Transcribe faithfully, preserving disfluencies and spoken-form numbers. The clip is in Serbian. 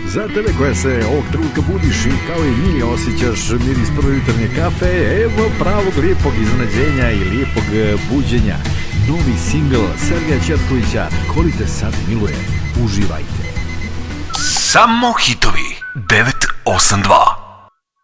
Za tebe koja se ovog trenutka budiš i kao i mi osjećaš miris prve jutarnje kafe, evo pravog lijepog iznenađenja i lijepog buđenja. Novi singl Sergeja Četkovića, Koli te sad miluje. Uživajte. Samo hitovi devet osam dva.